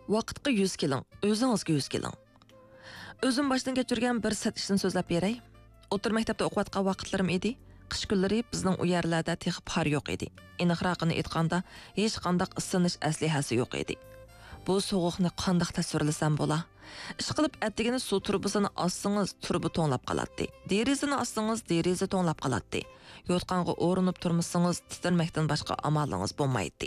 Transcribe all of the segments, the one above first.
Vaqtga 100 keling, o'zingizga 100 keling. O'zim boshdan kechirgan bir set ishni so'zlab beray. O'tir maktabda o'qiyotgan vaqtlarim edi. Qish kunlari bizning u yerlarda texib par yo'q edi. Aniqrog'ini aytganda, hech qanday isinish aslihasi yo'q edi. Bu sovuqni qanday tasvirlasam bo'la? Ish qilib atdigini suv turbusini ossangiz, turbu to'nlab qoladi. Derizini ossangiz, deriza to'nlab qoladi. Yotqanga o'rinib turmasangiz, titirmakdan boshqa amalingiz bo'lmaydi.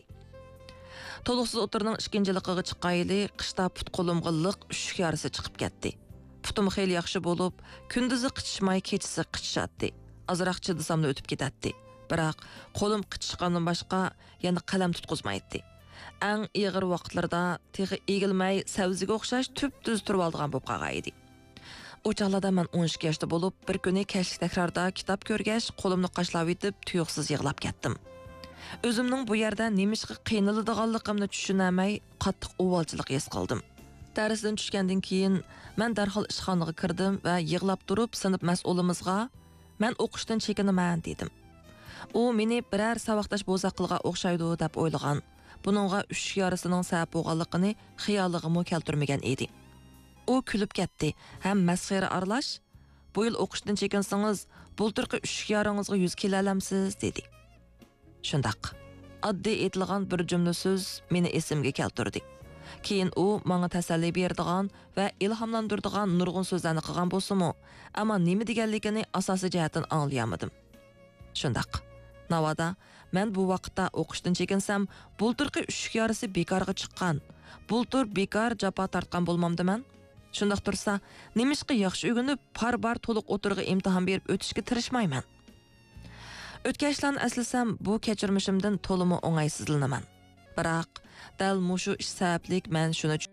Toluqsiz o'tirning ikkinchiligiga chiqqayli, qishda put qo'limga liq ushuk yarisi chiqib ketdi. Putum xeyli yaxshi bo'lib, kunduzi qichishmay, kechasi qichishadi. Azroq chidasamda o'tib ketadi. Biroq qo'lim qichishgandan boshqa yana qalam tutqizmaydi. Eng ig'ir vaqtlarda tig'i egilmay, savziga o'xshash tüp-tüz turib olgan bo'lib qolgan edi. O chog'larda men 12 yoshda bo'lib, bir kuni kashlik takrorda kitob ko'rgach, qo'limni qashlab yetib, tuyuqsiz yig'lab ketdim. O'zimning bu yerda nemishqa qiynaladiganligimni tushunamay, qattiq o'valchilik his qildim. Darsdan tushgandan keyin men darhol ishxonaga kirdim va yig'lab turib, sinf mas'ulimizga "Men o'qishdan chekinaman" dedim. U meni biror saboqdosh bo'zaqilga o'xshaydi deb o'ylagan. Buningga ushuk yarisining sabab bo'lganligini xayoligimga keltirmagan edi. U kulib ketdi. Ham masxara aralash, "Bu yil o'qishdan chekinsangiz, bulturqi ushuk yaringizga 100 kilo alamsiz" dedi. Shundaq. Oddiy aytilgan bir jumla so'z meni esimga keltirdi. Keyin u menga tasalli berdigan va ilhomlantirdigan nurg'un so'zlarni qilgan bo'lsa-mu, ammo nima deganligini asosiy jihatdan anglayamadim. Shundaq. Navada men bu vaqtda o'qishdan chekinsam, bulturqi ushuk yarisi bekorga chiqqan. Bultur bekor jafo tortgan bo'lmamdiman. Shundaq tursa, nemishqa yaxshi o'rganib, par-bar to'liq o'tirg'i imtihon berib o'tishga tirishmayman. O'tkashlarni aslasam, bu kechirmishimdan to'limi o'ng'aysizlanaman. Biroq, dal mushu ish sabablik men shuni